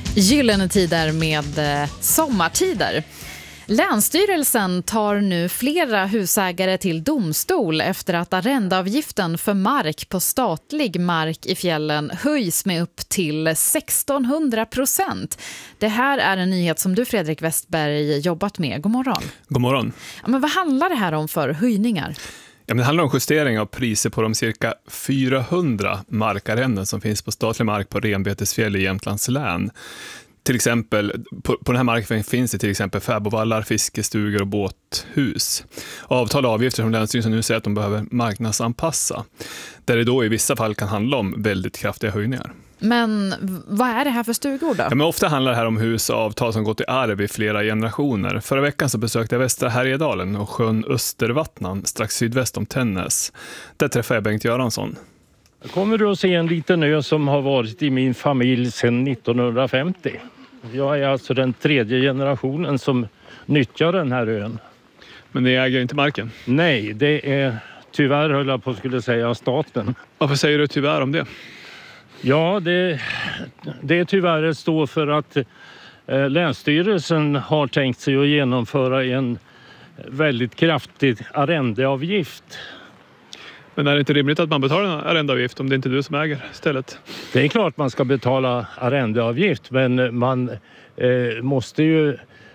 Gyllene tider med sommartider. Länsstyrelsen tar nu flera husägare till domstol efter att arrendeavgiften för mark på statlig mark i fjällen höjs med upp till 1600%. Det här är en nyhet som du, Fredrik Westberg, jobbat med. God morgon. God morgon. Ja, men vad handlar det här om för höjningar? Ja, men det handlar om justering av priser på de cirka 400 markarrenden som finns på statlig mark på Renbetesfjäll i Jämtlands län. Till exempel, på den här marken finns det till exempel fäbodvallar, fiskestugor och båthus. Avtal och avgifter som Länsstyrelsen nu säger att de behöver marknadsanpassa. Där det då i vissa fall kan handla om väldigt kraftiga höjningar. Men vad är det här för stugor då? Ja, men ofta handlar det här om hus och avtal som gått i arv i flera generationer. Förra veckan så besökte jag Västra Härjedalen och sjön Östervattnan strax sydväst om Tännäs. Där träffade jag Bengt Göransson. Kommer du att se en liten ö som har varit i min familj sedan 1950. Jag är alltså den tredje generationen som nyttjar den här ön. Men ni äger inte marken? Nej, det är tyvärr, höll jag på skulle säga, staten. Varför säger du tyvärr om det? Ja, det är tyvärr står för att Länsstyrelsen har tänkt sig att genomföra en väldigt kraftig arrendeavgift. Men är det inte rimligt att man betalar en arrendeavgift om det inte är du som äger stället? Det är klart man ska betala arrendeavgift, men man måste ju